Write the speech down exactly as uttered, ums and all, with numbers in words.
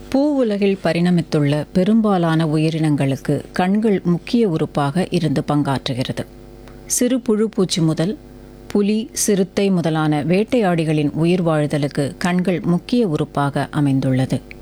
பூவுலகில் பரிணமித்துள்ள பெரும்பாலான உயிரினங்களுக்கு கண்கள் முக்கிய உறுப்பாக இருந்து பங்காற்றுகிறது. சிறு புழு பூச்சி முதல் புலி, சிறுத்தை முதலான வேட்டையாடிகளின் உயிர் வாழ்தலுக்கு கண்கள் முக்கிய உறுப்பாக அமைந்துள்ளது.